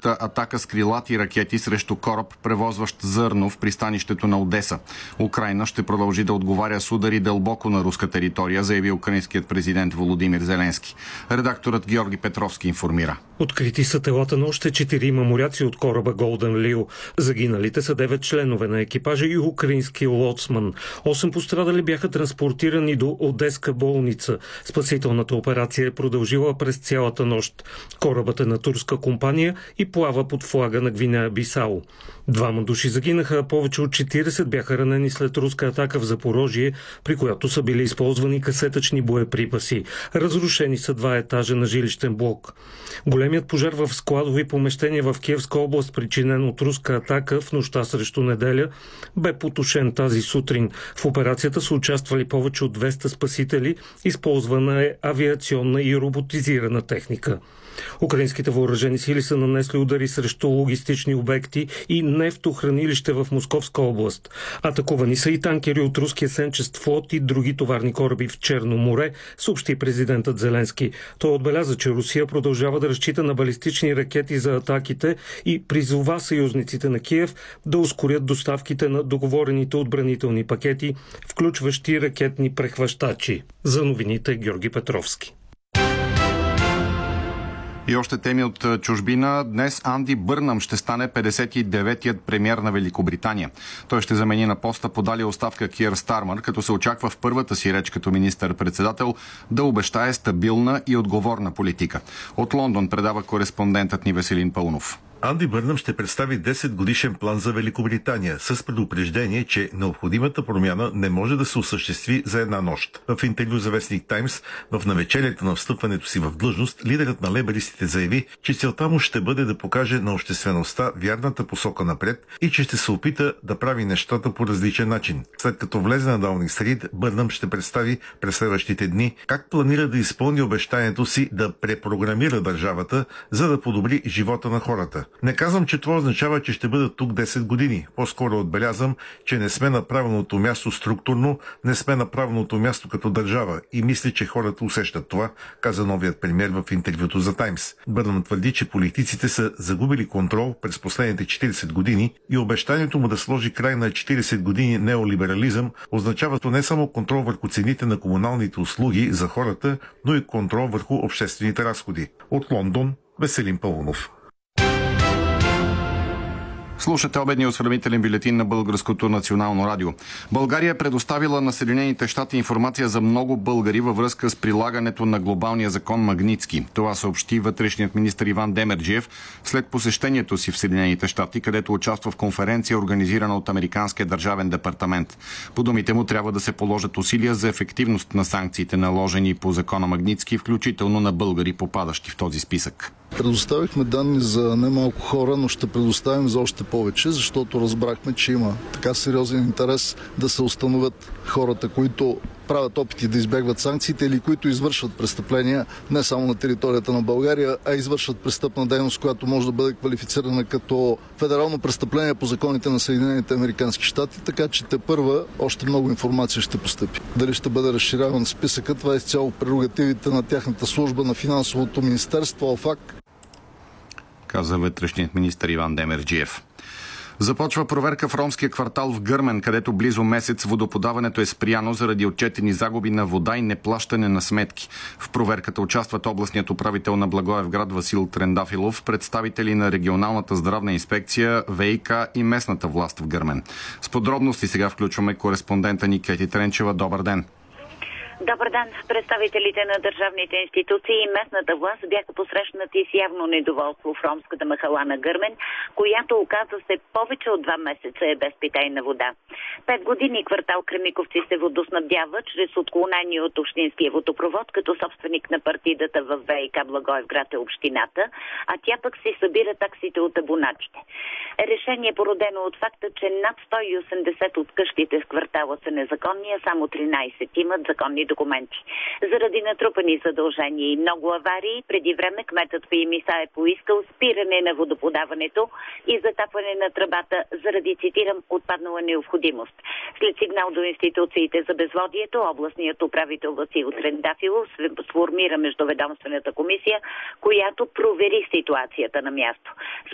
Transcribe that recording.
руската атака с крилати ракети срещу кораб, превозващ зърно в пристанището на Одеса. Украйна ще продължи да отговаря с удари дълбоко на руска територия, заяви украинският президент Володимир Зеленски. Редакторът Георги Петровски информира. Открити са телата на още 4 моряци от кораба Голден Лио. Загиналите са 9 членове на екипажа и украински лоцман. 8 пострадали бяха транспортирани до Одеска болница. Спасителната операция е продължила през цялата нощ. Корабът е на турска компания и плава под флага на Гвинея Бисао. 2 души загинаха, а повече от 40 бяха ранени след руска атака в Запорожие, при която са били използвани касетъчни боеприпаси. Разрушени са 2 етажа на жилищен блок. Големият пожар в складови помещения в Киевска област, причинен от руска атака в нощта срещу неделя, бе потушен тази сутрин. В операцията са участвали повече от 200 спасители, използвана е авиационна и роботизирана техника. Украинските въоръжени сили са нанесли удари срещу логистични обекти и нефтохранилище в Московска област. Атакувани са и танкери от руския сенчест флот и други товарни кораби в Черно море, съобщи президентът Зеленски. Той отбеляза, че Русия продължава да разчита на балистични ракети за атаките и призова съюзниците на Киев да ускорят доставките на договорените отбранителни пакети, включващи ракетни прехващачи. За новините Георги Петровски. И още теми от чужбина. Днес Анди Бърнам ще стане 59-ият премиер на Великобритания. Той ще замени на поста подали оставка Киър Стармър, като се очаква в първата си реч като министър-председател да обещае стабилна и отговорна политика. От Лондон предава кореспондентът ни Веселин Пълнов. Анди Бърнам ще представи 10-годишен план за Великобритания с предупреждение, че необходимата промяна не може да се осъществи за една нощ. В интервю за вестник Таймс, в навечерието на встъпването си в длъжност, лидерът на лейбъристите заяви, че целта му ще бъде да покаже на обществеността вярната посока напред и че ще се опита да прави нещата по различен начин. След като влезе на Даунинг Стрит, Бърнам ще представи през следващите дни как планира да изпълни обещанието си да препрограмира държавата, за да подобри живота на хората. Не казвам, че това означава, че ще бъда тук 10 години. По-скоро отбелязвам, че не сме на правилното място структурно, не сме на правилното място като държава и мисля, че хората усещат това, каза новият премиер в интервюто за Таймс. Бърнам твърди, че политиците са загубили контрол през последните 40 години и обещанието му да сложи край на 40 години неолиберализъм означава то не само контрол върху цените на комуналните услуги за хората, но и контрол върху обществените разходи. От Лондон, Веселин Пълнов. Слушате обедния осведомителен бюлетин на Българското национално радио. България е предоставила на Съединените щати информация за много българи във връзка с прилагането на глобалния закон Магнитски. Това съобщи вътрешният министър Иван Демерджиев след посещението си в Съединените щати, където участва в конференция, организирана от Американския държавен департамент. По думите му трябва да се положат усилия за ефективност на санкциите, наложени по закона Магнитски, включително на българи, попадащи в този списък. Предоставихме данни за немалко хора, но ще предоставим за още повече, защото разбрахме, че има така сериозен интерес да се установят хората, които правят опити да избягват санкциите или които извършват престъпления не само на територията на България, а извършват престъпна дейност, която може да бъде квалифицирана като федерално престъпление по законите на Съединените американски щати, така че тепърва още много информация ще постъпи. Дали ще бъде разширяван списъкът, това е изцяло прерогативите на тяхната служба на финансовото министерство, ОФАК, каза вътрешният министър Иван Демерджиев. Започва проверка в ромския квартал в Гърмен, където близо месец водоподаването е спряно заради отчетени загуби на вода и неплащане на сметки. В проверката участват областният управител на Благоевград Васил Трендафилов, представители на регионалната здравна инспекция, ВИК и местната власт в Гърмен. С подробности сега включваме кореспондента ни Кети Тренчева. Добър ден! Добър ден! Представителите на държавните институции и местната власт бяха посрещнати с явно недоволство в ромската махала на Гърмен, която оказа се повече от 2 месеца е без питейна вода. 5 години квартал Кремиковци се водоснабдява чрез отклонение от общинския водопровод, като собственик на партидата в ВИК Благоевград е общината, а тя пък си събира таксите от абонатите. Решение породено от факта, че над 180 от къщите в квартала са незаконни, а само 13 имат законни документи. Заради натрупани задължения и много аварии, преди време кметът в Емиса е поискал спиране на водоподаването и затапване на тръбата заради, цитирам, отпаднала необходимост. След сигнал до институциите за безводието, областният управител Васил Трендафилов сформира междуведомствената комисия, която провери ситуацията на място.